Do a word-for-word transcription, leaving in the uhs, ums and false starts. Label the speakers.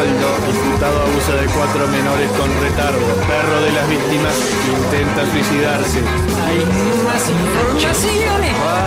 Speaker 1: Osvaldo, imputado abuso de cuatro menores con retardo. Perro de las víctimas intenta suicidarse.
Speaker 2: Hay más informaciones.